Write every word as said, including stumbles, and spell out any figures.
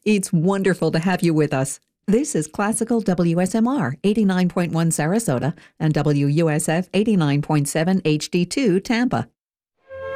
It's wonderful to have you with us. This is Classical W S M R eighty-nine point one Sarasota and W U S F eighty-nine point seven H D two Tampa.